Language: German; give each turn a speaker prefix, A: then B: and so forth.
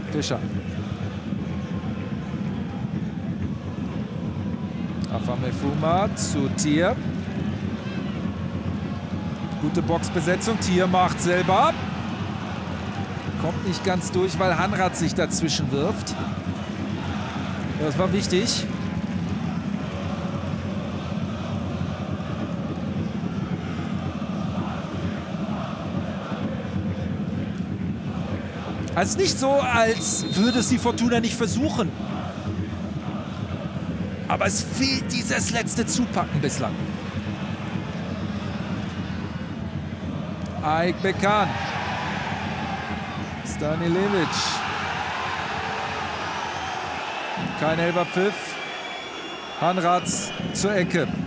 A: Fischer. Afamefuma zu Thier. Gute Boxbesetzung. Thier macht selber. Kommt nicht ganz durch, weil Hanrath sich dazwischen wirft. Das war wichtig. Also nicht so, als würde es die Fortuna nicht versuchen. Aber es fehlt dieses letzte Zupacken bislang. Aik Bekan. Stanilevic. Kein Elferpfiff. Hanrath zur Ecke.